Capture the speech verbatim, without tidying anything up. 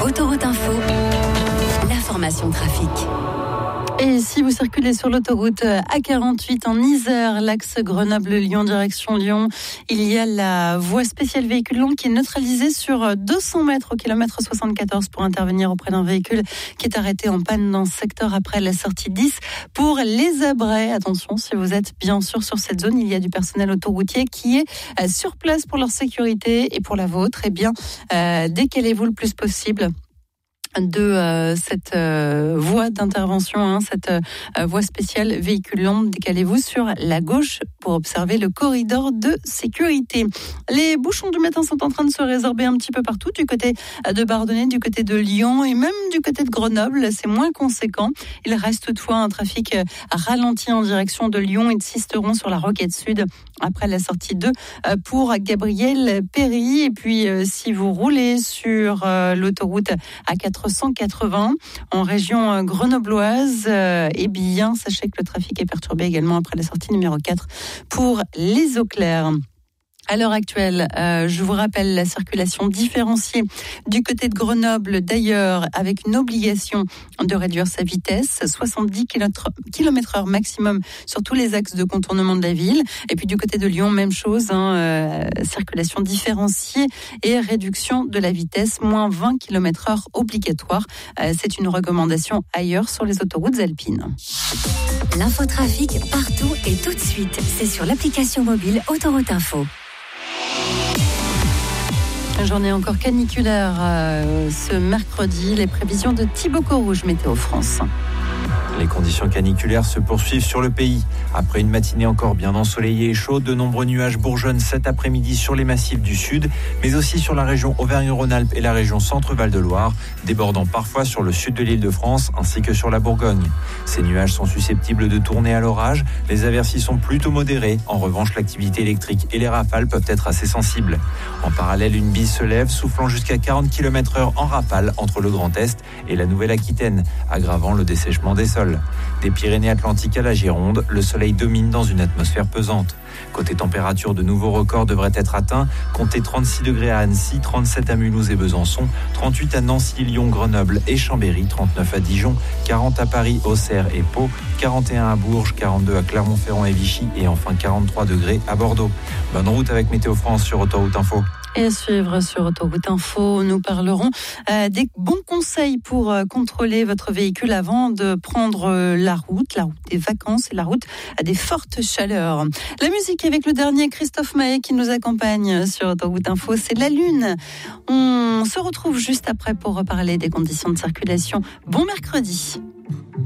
Autoroute Info, l'information trafic. Et si vous circulez sur l'autoroute A quarante-huit en Isère, l'axe Grenoble-Lyon, direction Lyon, il y a la voie spéciale véhicule long qui est neutralisée sur deux cents mètres au kilomètre soixante-quatorze pour intervenir auprès d'un véhicule qui est arrêté en panne dans ce secteur après la sortie dix. Pour les abrets, attention, si vous êtes bien sûr sur cette zone, il y a du personnel autoroutier qui est sur place pour leur sécurité et pour la vôtre. Eh bien, euh, décalez-vous le plus possible de euh, cette euh, voie d'intervention, hein, cette euh, voie spéciale véhicule long. Décalez-vous sur la gauche pour observer le corridor de sécurité. Les bouchons du matin sont en train de se résorber un petit peu partout, du côté de Bardonnay, du côté de Lyon et même du côté de Grenoble. C'est moins conséquent. Il reste toutefois un trafic ralenti en direction de Lyon et de Sisteron sur la Roquette Sud après la sortie deux pour Gabriel Péry. Et puis, si vous roulez sur l'autoroute A quatre cent quatre-vingts en région grenobloise, eh bien, sachez que le trafic est perturbé également après la sortie numéro quatre pour les Eaux Claires. À l'heure actuelle, euh, je vous rappelle la circulation différenciée du côté de Grenoble, d'ailleurs, avec une obligation de réduire sa vitesse, soixante-dix kilomètres heure maximum sur tous les axes de contournement de la ville. Et puis du côté de Lyon, même chose, hein, euh, circulation différenciée et réduction de la vitesse, moins vingt kilomètres heure obligatoire. Euh, c'est une recommandation ailleurs sur les autoroutes alpines. L'infotrafic partout et tout de suite, c'est sur l'application mobile Autoroute Info. Journée encore caniculaire euh, ce mercredi. Les prévisions de Thibaut Corouge, Météo France. Les conditions caniculaires se poursuivent sur le pays. Après une matinée encore bien ensoleillée et chaude, de nombreux nuages bourgeonnent cet après-midi sur les massifs du sud, mais aussi sur la région Auvergne-Rhône-Alpes et la région Centre-Val-de-Loire, débordant parfois sur le sud de l'Île-de-France ainsi que sur la Bourgogne. Ces nuages sont susceptibles de tourner à l'orage. Les aversis sont plutôt modérés. En revanche, l'activité électrique et les rafales peuvent être assez sensibles. En parallèle, une bise se lève, soufflant jusqu'à quarante kilomètres heure en rafale entre le Grand Est et la Nouvelle-Aquitaine, aggravant le dessèchement des sols. Des Pyrénées-Atlantiques à la Gironde, le soleil domine dans une atmosphère pesante. Côté température, de nouveaux records devraient être atteints. Comptez trente-six degrés à Annecy, trente-sept à Mulhouse et Besançon, trente-huit à Nancy, Lyon, Grenoble et Chambéry, trente-neuf à Dijon, quarante à Paris, Auxerre et Pau, quarante et un à Bourges, quarante-deux à Clermont-Ferrand et Vichy et enfin quarante-trois degrés à Bordeaux. Bonne route avec Météo France sur Autoroute Info. Et à suivre sur Autoroute Info, nous parlerons euh, des bons conseils pour euh, contrôler votre véhicule avant de prendre euh, la route, la route des vacances et la route à des fortes chaleurs. La musique avec le dernier Christophe Maé qui nous accompagne sur Autoroute Info, c'est La Lune. On se retrouve juste après pour reparler des conditions de circulation. Bon mercredi.